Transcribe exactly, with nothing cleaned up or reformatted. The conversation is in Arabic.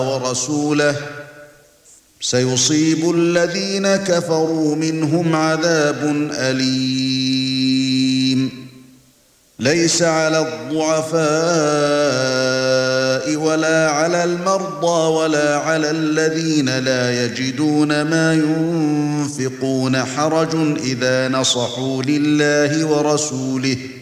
ورسوله سيصيب الذين كفروا منهم عذاب أليم ليس على الضعفاء ولا على المرضى ولا على الذين لا يجدون ما ينفقون حرج إذا نصحوا لله ورسوله